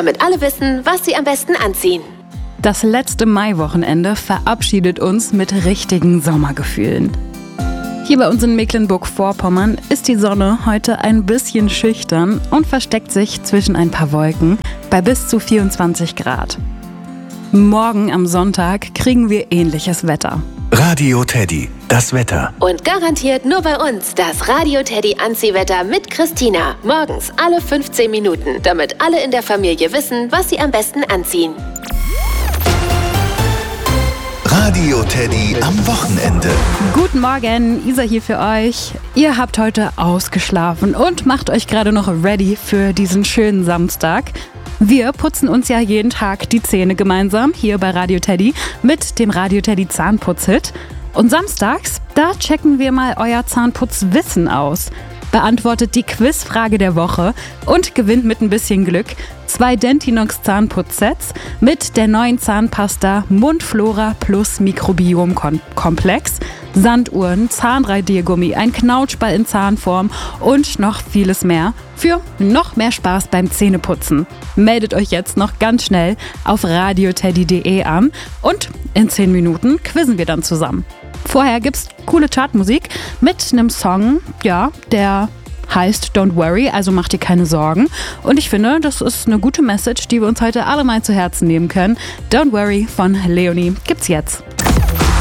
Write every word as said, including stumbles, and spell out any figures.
damit alle wissen, was sie am besten anziehen. Das letzte Maiwochenende verabschiedet uns mit richtigen Sommergefühlen. Hier bei uns in Mecklenburg-Vorpommern ist die Sonne heute ein bisschen schüchtern und versteckt sich zwischen ein paar Wolken bei bis zu vierundzwanzig Grad. Morgen am Sonntag kriegen wir ähnliches Wetter. Radio Teddy, das Wetter. Und garantiert nur bei uns das Radio Teddy Anziehwetter mit Christina. Morgens alle fünfzehn Minuten, damit alle in der Familie wissen, was sie am besten anziehen. Radio Teddy am Wochenende. Guten Morgen, Isa hier für euch. Ihr habt heute ausgeschlafen und macht euch gerade noch ready für diesen schönen Samstag. Wir putzen uns ja jeden Tag die Zähne gemeinsam hier bei Radio Teddy mit dem Radio Teddy Zahnputz-Hit. Und samstags, da checken wir mal euer Zahnputzwissen aus. Beantwortet die Quizfrage der Woche und gewinnt mit ein bisschen Glück zwei Dentinox Zahnputzsets mit der neuen Zahnpasta Mundflora Plus Mikrobiom Komplex, Sanduhren, Zahnradiergummi, ein Knautschball in Zahnform und noch vieles mehr für noch mehr Spaß beim Zähneputzen. Meldet euch jetzt noch ganz schnell auf radioteddy punkt de an und in zehn Minuten quizzen wir dann zusammen. Vorher gibt's coole Chartmusik mit einem Song, ja, der heißt Don't Worry, also macht dir keine Sorgen. Und ich finde, das ist eine gute Message, die wir uns heute alle mal zu Herzen nehmen können. Don't Worry von Leonie gibt's jetzt.